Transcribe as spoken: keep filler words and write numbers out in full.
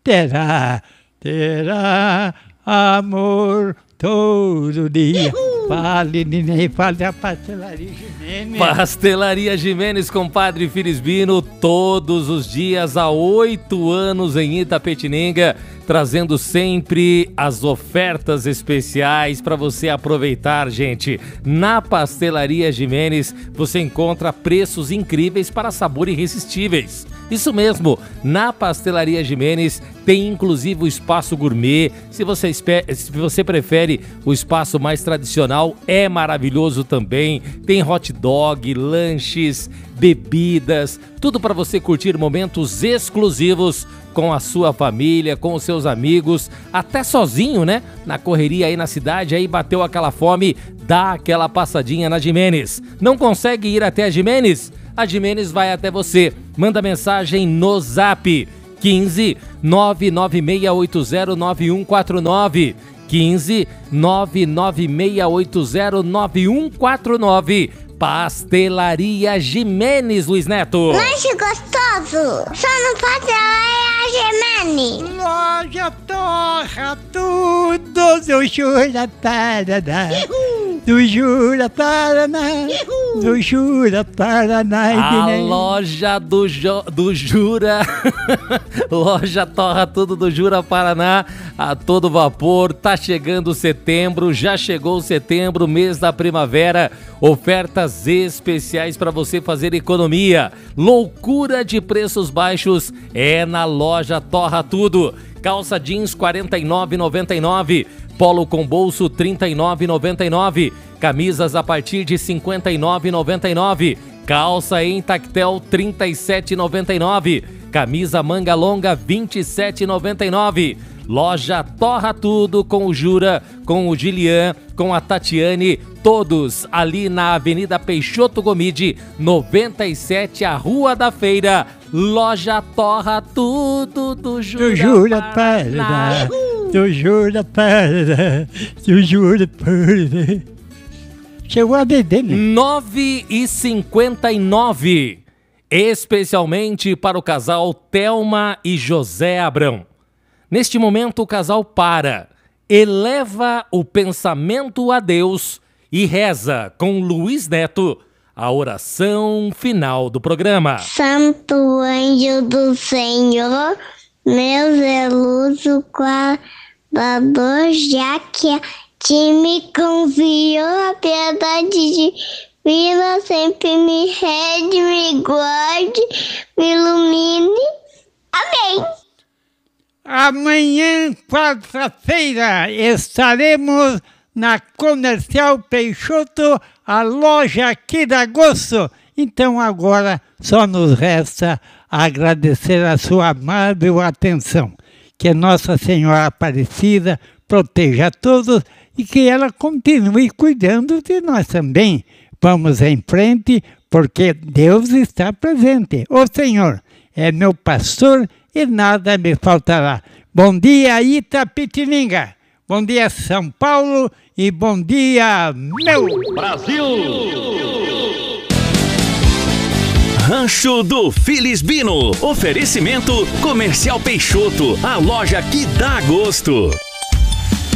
terá, terá amor todo dia. Fale, Ninei, fale a Pastelaria Jimenez. Pastelaria Jimenez, compadre Filisbino, todos os dias há oito anos em Itapetininga, trazendo sempre as ofertas especiais para você aproveitar, gente. Na Pastelaria Jimenez você encontra preços incríveis para sabor irresistíveis. Isso mesmo, na Pastelaria Jimenez tem inclusive o espaço gourmet. Se você, espera, se você prefere o espaço mais tradicional, é maravilhoso também. Tem hot dog, lanches, bebidas, tudo para você curtir momentos exclusivos com a sua família, com os seus amigos, até sozinho, né? Na correria aí na cidade, aí bateu aquela fome, dá aquela passadinha na Jimenez. Não consegue ir até a Jimenez? A Jimenez vai até você. Manda mensagem no Zap quinze, nove nove seis oito zero, nove um quatro nove. quinze, nove nove seis oito zero, nove um quatro nove. Pastelaria Jimenez, Luiz Neto. Lanche gostoso, só no Pastelaria Jimenez. Loja Torra Tudo do Jura Paraná. Do Jura Paraná. Do Jura Paraná. A loja do, jo, do Jura. Loja Torra Tudo do Jura Paraná. A todo vapor. Tá chegando setembro. Já chegou setembro, mês da primavera. Ofertas especiais para você fazer economia. Loucura de preços baixos é na loja Torra Tudo. Calça jeans quarenta e nove reais e noventa e nove centavos. Polo com bolso trinta e nove reais e noventa e nove centavos. Camisas a partir de cinquenta e nove reais e noventa e nove centavos. Calça em tactel trinta e sete reais e noventa e nove centavos. Camisa manga longa vinte e sete reais e noventa e nove centavos. Loja Torra Tudo com o Jura, com o Gilian, com a Tatiane, todos ali na Avenida Peixoto Gomide, noventa e sete, a Rua da Feira. Loja Torra Tudo do Jura, do Jura Paraná. Do Jura Paraná. Do Jura Paraná. Chegou a beber, né? nove e cinquenta e nove. Especialmente para o casal Thelma e José Abrão. Neste momento o casal para, eleva o pensamento a Deus e reza com Luiz Neto a oração final do programa. Santo anjo do Senhor, meu zeloso guardador, já que a ti me confiou a piedade divina, sempre me rede, me guarde, me ilumine. Amém. Amanhã, quarta-feira, estaremos na Comercial Peixoto, a loja aqui da Agosto. Então agora só nos resta agradecer a sua amável atenção. Que Nossa Senhora Aparecida proteja a todos e que ela continue cuidando de nós também. Vamos em frente, porque Deus está presente. O Senhor é meu pastor e nada me faltará. Bom dia, Itapetininga. Bom dia, São Paulo. E bom dia, meu Brasil! Rancho do Filisbino. Oferecimento Comercial Peixoto, a loja que dá gosto.